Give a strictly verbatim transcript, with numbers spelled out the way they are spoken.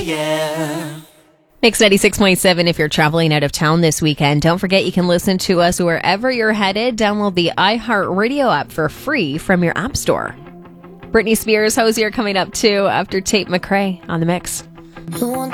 yeah. Mix ninety-six point seven if you're traveling out of town this weekend. Don't forget you can listen to us wherever you're headed. Download the iHeartRadio app for free from your app store. Britney Spears, Hosier coming up too after Tate McRae on the mix.